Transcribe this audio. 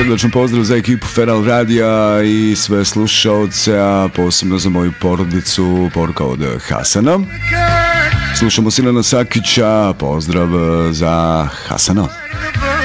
Srdačan pozdrav za ekipu Feral Radija i sve slušaoce, a posebno za moju porodicu, poruka od Hasana. Slušamo Silana Sakića, pozdrav za Hasana.